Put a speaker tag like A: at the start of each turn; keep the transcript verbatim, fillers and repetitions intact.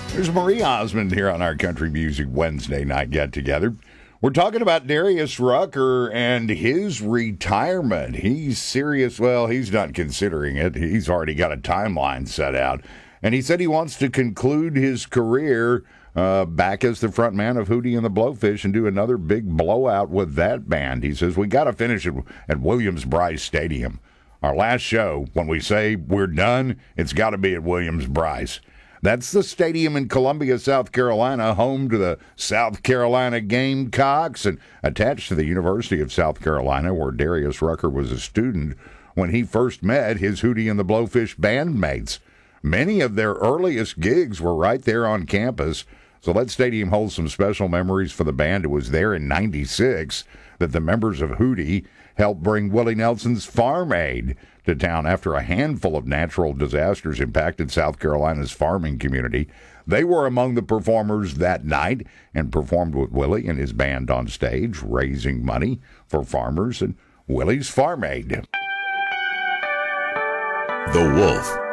A: There's Marie Osmond here on our Country Music Wednesday night get-together. We're talking about Darius Rucker and his retirement. He's serious. Well, he's not considering it. He's already got a timeline set out. And he said he wants to conclude his career uh, back as the front man of Hootie and the Blowfish and do another big blowout with that band. He says, we got to finish it at Williams-Brice Stadium. Our last show, when we say we're done, it's got to be at Williams-Brice. That's the stadium in Columbia, South Carolina, home to the South Carolina Gamecocks and attached to the University of South Carolina, where Darius Rucker was a student when he first met his Hootie and the Blowfish bandmates. Many of their earliest gigs were right there on campus, so that stadium holds some special memories for the band. It was there in ninety-six that the members of Hootie helped bring Willie Nelson's Farm Aid to town after a handful of natural disasters impacted South Carolina's farming community. They were among the performers that night and performed with Willie and his band on stage, raising money for farmers and Willie's Farm Aid.
B: The Wolf.